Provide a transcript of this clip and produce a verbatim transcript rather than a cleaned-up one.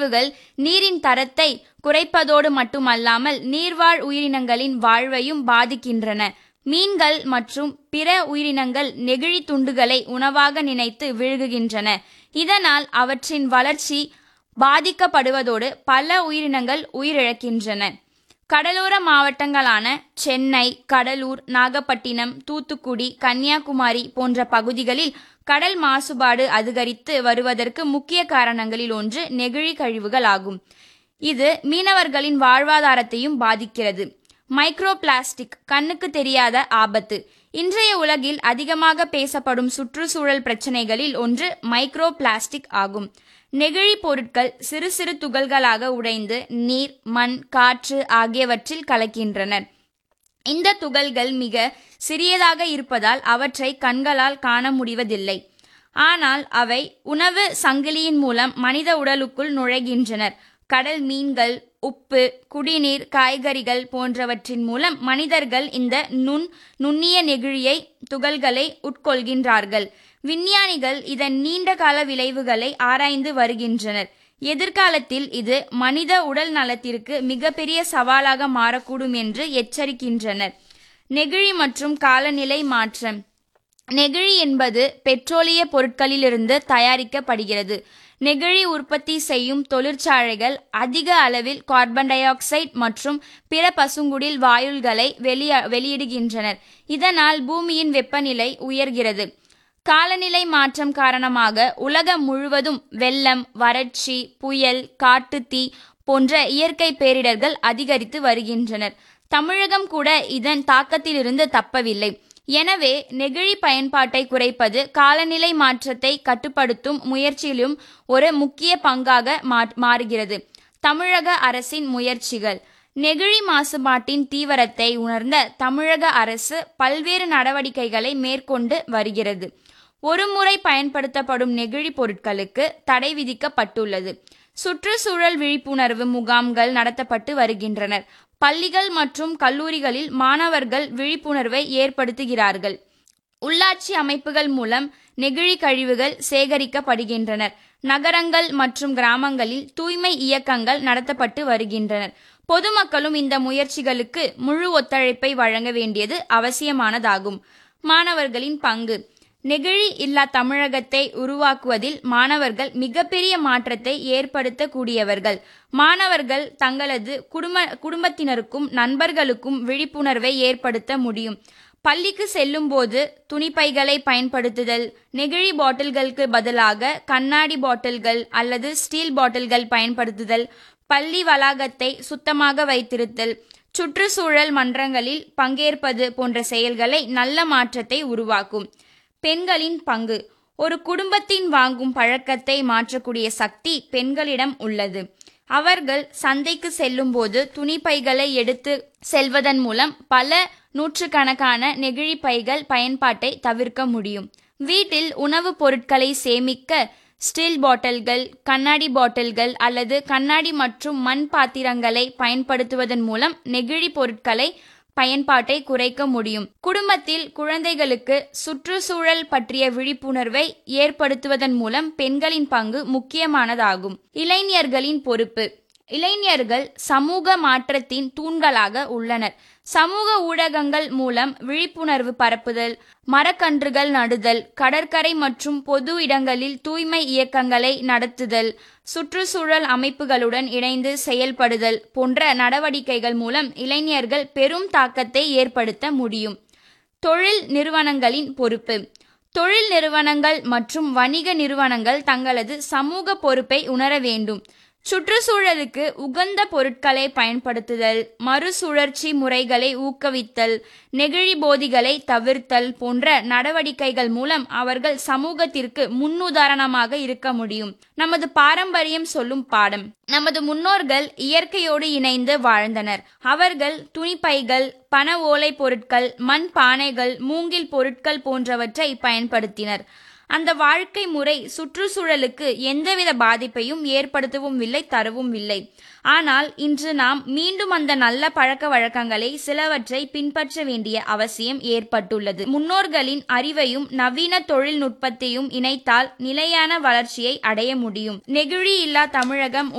கழிவுகள் நீரின் தரத்தை குறைப்பதோடு மட்டுமல்லாமல் நீர்வாழ் உயிரினங்களின் வாழ்வையும் பாதிக்கின்றன. மீன்கள் மற்றும் பிற உயிரினங்கள் நெகிழி துண்டுகளை உணவாக நினைத்து விழுங்குகின்றன. இதனால் அவற்றின் வளர்ச்சி பாதிக்கப்படுவதோடு பல உயிரினங்கள் உயிரிழக்கின்றன. கடலோர மாவட்டங்களான சென்னை, கடலூர், நாகப்பட்டினம், தூத்துக்குடி, கன்னியாகுமரி போன்ற பகுதிகளில் கடல் மாசுபாடு அதிகரித்து வருவதற்கு முக்கிய காரணங்களில் ஒன்று நெகிழி கழிவுகள் ஆகும். இது மீனவர்களின் வாழ்வாதாரத்தையும் பாதிக்கிறது. மைக்ரோ பிளாஸ்டிக் கண்ணுக்கு தெரியாத ஆபத்து. இன்றைய உலகில் அதிகமாக பேசப்படும் சுற்றுச்சூழல் பிரச்சனைகளில் ஒன்று மைக்ரோ பிளாஸ்டிக் ஆகும். நெகிழி பொருட்கள் சிறு சிறு துகள்களாக உடைந்து நீர், மண், காற்று ஆகியவற்றில் கலக்கின்றனர். இந்த துகள்கள் மிக சிறியதாக இருப்பதால் அவற்றை கண்களால் காண முடிவதில்லை. ஆனால் அவை உணவு சங்கிலியின் மூலம் மனித உடலுக்குள் நுழைகின்றனர். கடல் மீன்கள், உப்பு, குடிநீர், காய்கறிகள் போன்றவற்றின் மூலம் மனிதர்கள் இந்த நுண் நுண்ணிய நெகிழியை துகள்களை உட்கொள்கின்றார்கள். விஞ்ஞானிகள் இதன் நீண்ட கால விளைவுகளை ஆராய்ந்து வருகின்றனர். எதிர்காலத்தில் இது மனித உடல் நலத்திற்கு மிகப்பெரிய சவாலாக மாறக்கூடும் என்று எச்சரிக்கின்றனர். நெகிழி மற்றும் காலநிலை மாற்றம். நெகிழி என்பது பெட்ரோலிய பொருட்களிலிருந்து தயாரிக்கப்படுகிறது. நெகிழி உற்பத்தி செய்யும் தொழிற்சாலைகள் அதிக அளவில் கார்பன் டை ஆக்சைடு மற்றும் பிற பசுங்குடில் வாயுக்களை வெளியிடுகின்றனர். இதனால் பூமியின் வெப்பநிலை உயர்கிறது. காலநிலை மாற்றம் காரணமாக உலகம் முழுவதும் வெள்ளம், வறட்சி, புயல், காட்டுத்தீ போன்ற இயற்கை பேரிடர்கள் அதிகரித்து வருகின்றனர். தமிழகம் கூட இதன் தாக்கத்திலிருந்து தப்பவில்லை. எனவே நெகிழி பயன்பாட்டை குறைப்பது காலநிலை மாற்றத்தை கட்டுப்படுத்தும் முயற்சியிலும் ஒரு முக்கிய பங்காக மாறுகிறது. தமிழக அரசின் முயற்சிகள். நெகிழி மாசுபாட்டின் தீவிரத்தை உணர்ந்த தமிழக அரசு பல்வேறு நடவடிக்கைகளை மேற்கொண்டு வருகிறது. ஒருமுறை பயன்படுத்தப்படும் நெகிழி பொருட்களுக்கு தடை விதிக்கப்பட்டுள்ளது. சுற்றுச்சூழல் விழிப்புணர்வு முகாம்கள் நடத்தப்பட்டு வருகின்றன. பள்ளிகள் மற்றும் கல்லூரிகளில் மாணவர்கள் விழிப்புணர்வை ஏற்படுத்துகிறார்கள். உள்ளாட்சி அமைப்புகள் மூலம் நெகிழி கழிவுகள் சேகரிக்கப்படுகின்றன. நகரங்கள் மற்றும் கிராமங்களில் தூய்மை இயக்கங்கள் நடத்தப்பட்டு வருகின்றன. பொதுமக்களும் இந்த முயற்சிகளுக்கு முழு ஒத்துழைப்பை வழங்க வேண்டியது அவசியமானதாகும். மாணவர்களின் பங்கு. நெகிழி இல்லா தமிழகத்தை உருவாக்குவதில் மாணவர்கள் மிகப்பெரிய மாற்றத்தை ஏற்படுத்தக்கூடியவர்கள். மாணவர்கள் தங்களது குடும்ப குடும்பத்தினருக்கும் நண்பர்களுக்கும் விழிப்புணர்வை ஏற்படுத்த முடியும். பள்ளிக்கு செல்லும் போது துணிப்பைகளை பயன்படுத்துதல், நெகிழி பாட்டில்களுக்கு பதிலாக கண்ணாடி பாட்டில்கள் அல்லது ஸ்டீல் பாட்டில்கள் பயன்படுத்துதல், பள்ளி வளாகத்தை சுத்தமாக வைத்திருத்தல், சுற்றுச்சூழல் மன்றங்களில் பங்கேற்பது போன்ற செயல்களை நல்ல மாற்றத்தை உருவாக்கும். பெண்களின் பங்கு. ஒரு குடும்பத்தின் வாங்கும் பழக்கத்தை மாற்றக்கூடிய சக்தி பெண்களிடம் உள்ளது. அவர்கள் சந்தைக்கு செல்லும் போது துணிப்பைகளை எடுத்து செல்வதன் மூலம் பல நூற்றுக்கணக்கான நெகிழி பைகள் பயன்பாட்டை தவிர்க்க முடியும். வீட்டில் உணவுப் பொருட்களை சேமிக்க ஸ்டீல் பாட்டில்கள், கண்ணாடி பாட்டில்கள் அல்லது கண்ணாடி மற்றும் மண் பாத்திரங்களை பயன்படுத்துவதன் மூலம் நெகிழி பொருட்களை பயன்பாட்டை குறைக்க முடியும். குடும்பத்தில் குழந்தைகளுக்கு சுற்றுச்சூழல் பற்றிய விழிப்புணர்வை ஏற்படுத்துவதன் மூலம் பெண்களின் பங்கு முக்கியமானதாகும். இளைஞர்களின் பொறுப்பு. இளைஞர்கள் சமூக மாற்றத்தின் தூண்களாக உள்ளனர். சமூக ஊடகங்கள் மூலம் விழிப்புணர்வு பரப்புதல், மரக்கன்றுகள் நடுதல், கடற்கரை மற்றும் பொது இடங்களில் தூய்மை இயக்கங்களை நடத்துதல், சுற்றுச்சூழல் அமைப்புகளுடன் இணைந்து செயல்படுதல் போன்ற நடவடிக்கைகள் மூலம் இளைஞர்கள் பெரும் தாக்கத்தை ஏற்படுத்த முடியும். தொழில் நிறுவனங்களின் பொறுப்பு. தொழில் நிறுவனங்கள் மற்றும் வணிக நிறுவனங்கள் தங்களது சமூக பொறுப்பை உணர வேண்டும். சுற்றுச்சூழலுக்கு உகந்த பொருட்களை பயன்படுத்துதல், மறுசுழற்சி முறைகளை ஊக்குவித்தல், நெகிழி போதிகளை தவிர்த்தல் போன்ற நடவடிக்கைகள் மூலம் அவர்கள் சமூகத்திற்கு முன்னுதாரணமாக இருக்க முடியும். நமது பாரம்பரியம் சொல்லும் பாடம். நமது முன்னோர்கள் இயற்கையோடு இணைந்து வாழ்ந்தனர். அவர்கள் துணிப்பைகள், பன ஓலை பொருட்கள், மண் பானைகள், மூங்கில் பொருட்கள் போன்றவற்றை பயன்படுத்தினர். அந்த வாழ்க்கை முறை சுற்றுச்சூழலுக்கு எந்தவித பாதிப்பையும் ஏற்படுத்தவும் இல்லை, தரவும் இல்லை. ஆனால் இன்று நாம் மீண்டும் அந்த நல்ல பழக்க வழக்கங்களை சிலவற்றை பின்பற்ற வேண்டிய அவசியம் ஏற்பட்டுள்ளது. முன்னோர்களின் அறிவையும் நவீன தொழில்நுட்பத்தையும் இணைத்தால் நிலையான வளர்ச்சியை அடைய முடியும். நெகிழி இல்லா தமிழகம்